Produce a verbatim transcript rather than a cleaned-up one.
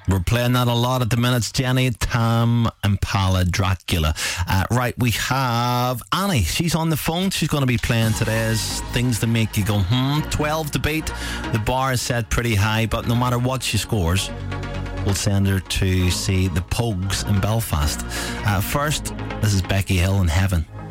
We're playing that a lot at the minute. Jenny, Tam, Impala, Dracula. Uh, right, we have Annie. She's on the phone. She's going to be playing today's Things That Make You Go, hmm. twelve to beat. The bar is set pretty high, but no matter what she scores, we'll send her to see the Pogues in Belfast. Uh, first, this is Becky Hill in Heaven.